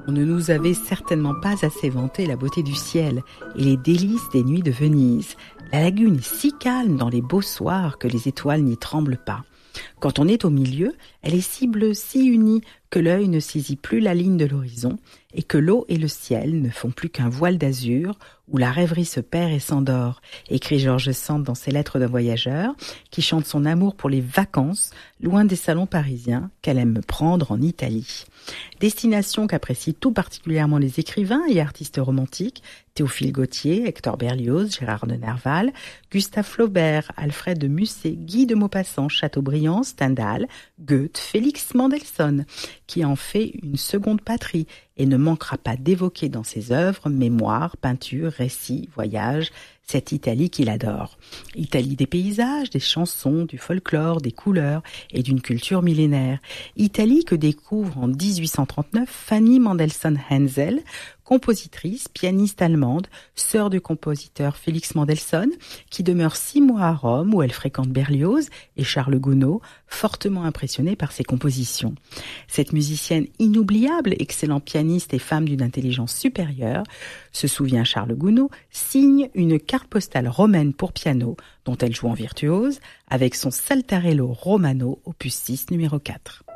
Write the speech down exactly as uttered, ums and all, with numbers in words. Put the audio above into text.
on ne nous avait certainement pas assez vanté la beauté du ciel et les délices des nuits de Venise. La lagune est si calme dans les beaux soirs que les étoiles n'y tremblent pas. Quand on est au milieu, elle est si bleue, si unie, que l'œil ne saisit plus la ligne de l'horizon et que l'eau et le ciel ne font plus qu'un voile d'azur où la rêverie se perd et s'endort, écrit George Sand dans ses lettres d'un voyageur qui chante son amour pour les vacances loin des salons parisiens qu'elle aime prendre en Italie. Destination qu'apprécient tout particulièrement les écrivains et artistes romantiques, Théophile Gautier, Hector Berlioz, Gérard de Nerval, Gustave Flaubert, Alfred de Musset, Guy de Maupassant, Chateaubriand, Stendhal, Goethe, Félix Mendelssohn, qui en fait une seconde patrie et ne manquera pas d'évoquer dans ses œuvres mémoires, peintures, récits, voyages, cette Italie qu'il adore. Italie des paysages, des chansons, du folklore, des couleurs et d'une culture millénaire. Italie que découvre en dix-huit cent trente-neuf Fanny Mendelssohn Hensel, compositrice, pianiste allemande, sœur du compositeur Félix Mendelssohn, qui demeure six mois à Rome où elle fréquente Berlioz et Charles Gounod, fortement impressionné par ses compositions. Cette musicienne inoubliable, excellent pianiste et femme d'une intelligence supérieure, se souvient Charles Gounod, signe une carte postale romaine pour piano, dont elle joue en virtuose, avec son Saltarello Romano, opus six numéro quatre.